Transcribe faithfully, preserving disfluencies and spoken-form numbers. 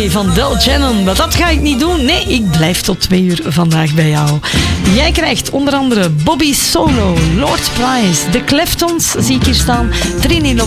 Day van Del Shannon. Maar dat ga ik niet doen. Nee, ik blijf tot twee uur vandaag bij jou. Jij krijgt onder andere Bobby Solo, Lord Price, The Cleftons zie ik hier staan, Trini